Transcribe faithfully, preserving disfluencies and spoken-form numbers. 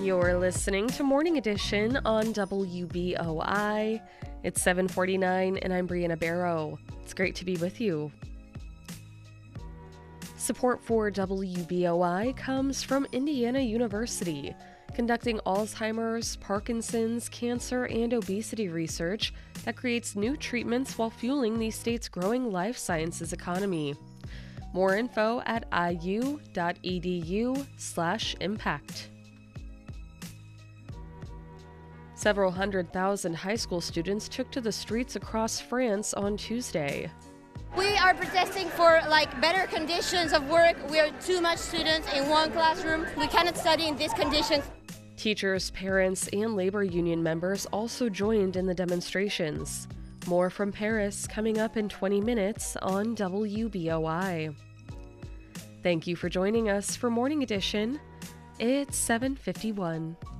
You're listening to Morning Edition on W B O I. It's seven forty-nine and I'm Brianna Barrow. It's great to be with you. Support for W B O I comes from Indiana University, conducting Alzheimer's, Parkinson's, cancer, and obesity research that creates new treatments while fueling the state's growing life sciences economy. More info at iu.edu slash impact. Several hundred thousand high school students took to the streets across France on Tuesday. We are protesting for like better conditions of work. We are too much students in one classroom. We cannot study in these conditions. Teachers, parents, and labor union members also joined in the demonstrations. More from Paris coming up in twenty minutes on W B O I. Thank you for joining us for Morning Edition. It's seven fifty-one.